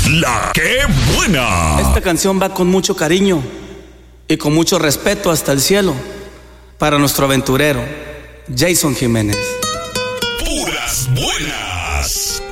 La que buena. Esta canción va con mucho cariño y con mucho respeto hasta el cielo para nuestro aventurero, Jason Jiménez. Puras buenas.